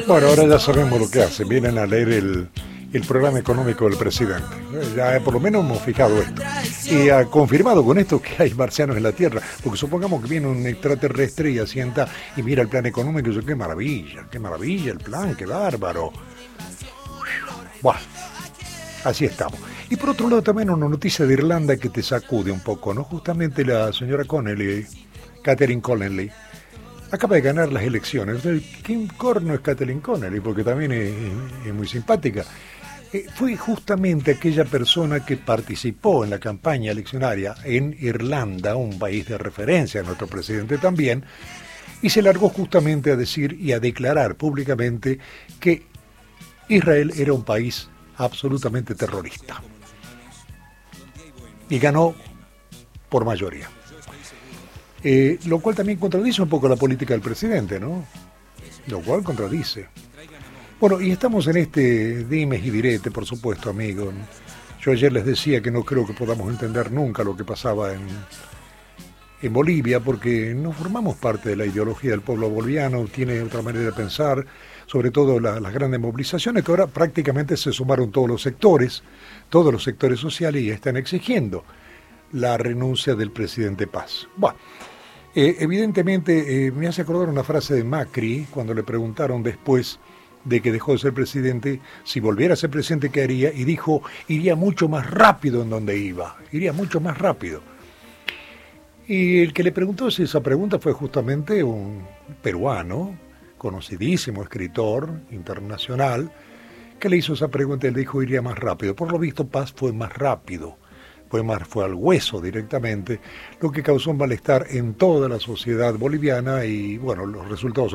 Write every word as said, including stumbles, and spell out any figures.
Bueno, ahora ya sabemos lo que hacen, vienen a leer el, el programa económico del presidente. Ya por lo menos hemos fijado esto. Y ha confirmado con esto que hay marcianos en la Tierra, porque supongamos que viene un extraterrestre y asienta y mira el plan económico y dice, qué maravilla, qué maravilla el plan, qué bárbaro. Bueno, así estamos. Y por otro lado también una noticia de Irlanda que te sacude un poco, ¿no? Justamente la señora Connolly, Catherine Connolly, acaba de ganar las elecciones. ¿Qué corno es Catherine Connolly? Porque también es, es muy simpática. Eh, fue justamente aquella persona que participó en la campaña eleccionaria en Irlanda, un país de referencia, nuestro presidente también, y se largó justamente a decir y a declarar públicamente que Israel era un país absolutamente terrorista. Y ganó por mayoría. Eh, lo cual también contradice un poco la política del presidente, ¿no? Lo cual contradice. Bueno, y estamos en este dimes y direte, por supuesto, amigos. Yo ayer les decía que no creo que podamos entender nunca lo que pasaba en, en Bolivia, porque no formamos parte de la ideología del pueblo boliviano, tiene otra manera de pensar, sobre todo la, las grandes movilizaciones, que ahora prácticamente se sumaron todos los sectores, todos los sectores sociales, y están exigiendo la renuncia del presidente Paz. Bueno, eh, evidentemente eh, me hace acordar una frase de Macri, cuando le preguntaron después de que dejó de ser presidente, si volviera a ser presidente, ¿qué haría? Y dijo, iría mucho más rápido en donde iba, iría mucho más rápido. Y el que le preguntó esa pregunta fue justamente un peruano, conocidísimo escritor internacional, que le hizo esa pregunta y le dijo, iría más rápido. Por lo visto, Paz fue más rápido. Fue, más, fue al hueso directamente, lo que causó un malestar en toda la sociedad boliviana y, bueno, los resultados